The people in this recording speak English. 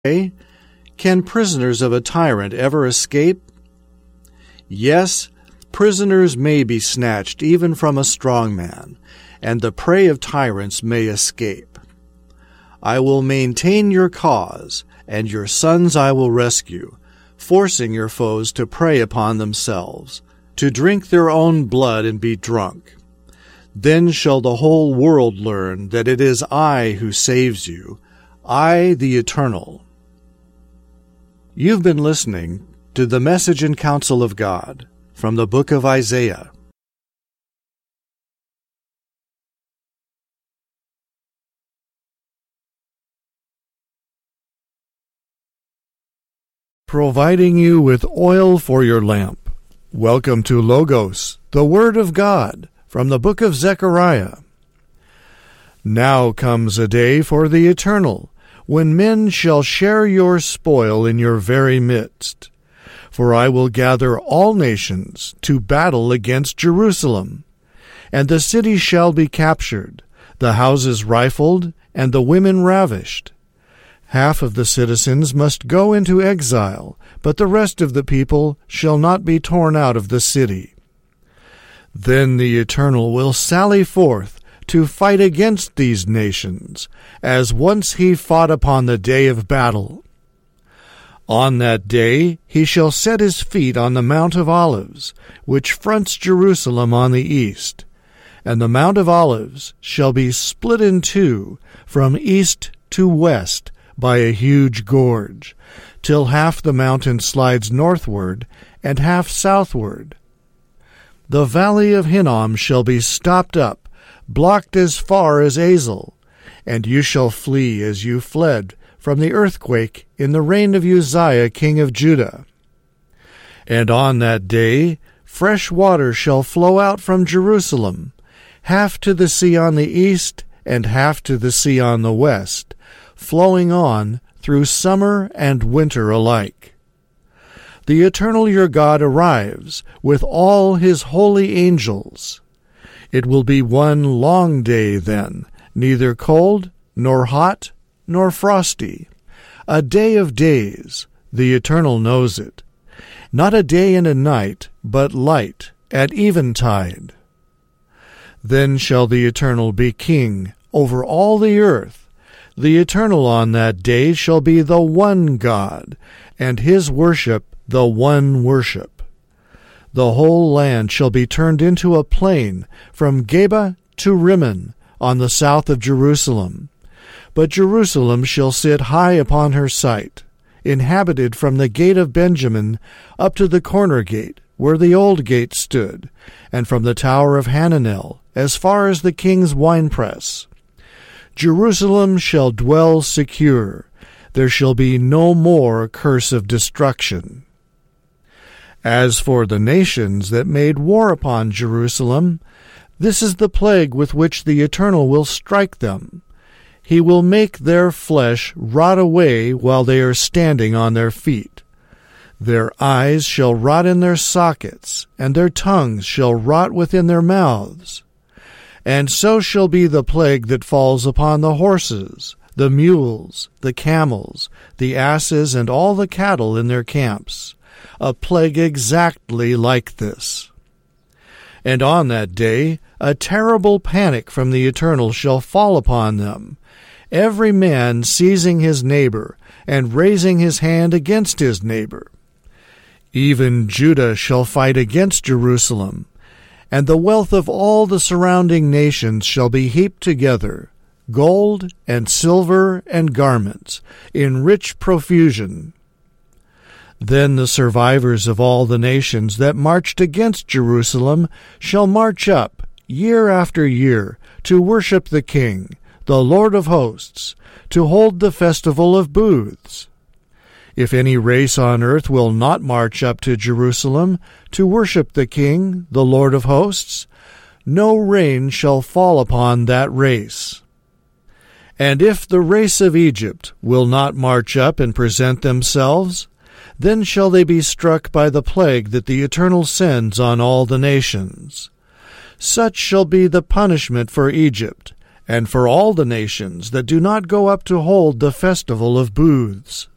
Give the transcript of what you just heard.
Can prisoners of a tyrant ever escape? Yes, prisoners may be snatched even from a strong man, and the prey of tyrants may escape. I will maintain your cause, and your sons I will rescue, forcing your foes to prey upon themselves, to drink their own blood and be drunk. Then shall the whole world learn that it is I who saves you, I, the Eternal. You've been listening to the Message and Counsel of God from the book of Isaiah. Providing you with oil for your lamp. Welcome to Logos, the Word of God, from the book of Zechariah. Now comes a day for the Eternal, when men shall share your spoil in your very midst. For I will gather all nations to battle against Jerusalem, and the city shall be captured, the houses rifled, and the women ravished. Half of the citizens must go into exile, but the rest of the people shall not be torn out of the city. Then the Eternal will sally forth to fight against these nations, as once he fought upon the day of battle. On that day he shall set his feet on the Mount of Olives, which fronts Jerusalem on the east, and the Mount of Olives shall be split in two from east to west by a huge gorge, till half the mountain slides northward and half southward. The valley of Hinnom shall be stopped up, blocked as far as Azel, and you shall flee as you fled from the earthquake in the reign of Uzziah king of Judah. And on that day fresh water shall flow out from Jerusalem, half to the sea on the east and half to the sea on the west, flowing on through summer and winter alike. The Eternal your God arrives with all his holy angels. It will be one long day then, neither cold, nor hot, nor frosty. A day of days, the Eternal knows it. Not a day and a night, but light at eventide. Then shall the Eternal be king over all the earth. The Eternal on that day shall be the one God, and his worship the one worship. The whole land shall be turned into a plain, from Geba to Rimmon, on the south of Jerusalem. But Jerusalem shall sit high upon her site, inhabited from the gate of Benjamin up to the corner gate, where the old gate stood, and from the tower of Hananel, as far as the king's winepress. Jerusalem shall dwell secure. There shall be no more curse of destruction. As for the nations that made war upon Jerusalem, this is the plague with which the Eternal will strike them. He will make their flesh rot away while they are standing on their feet. Their eyes shall rot in their sockets, and their tongues shall rot within their mouths. And so shall be the plague that falls upon the horses, the mules, the camels, the asses, and all the cattle in their camps. A plague exactly like this. And on that day a terrible panic from the Eternal shall fall upon them, every man seizing his neighbor, and raising his hand against his neighbor. Even Judah shall fight against Jerusalem, and the wealth of all the surrounding nations shall be heaped together, gold and silver and garments, in rich profusion. Then the survivors of all the nations that marched against Jerusalem shall march up, year after year, to worship the King, the Lord of hosts, to hold the festival of booths. If any race on earth will not march up to Jerusalem to worship the King, the Lord of hosts, no rain shall fall upon that race. And if the race of Egypt will not march up and present themselves, then shall they be struck by the plague that the Eternal sends on all the nations. Such shall be the punishment for Egypt, and for all the nations that do not go up to hold the festival of booths.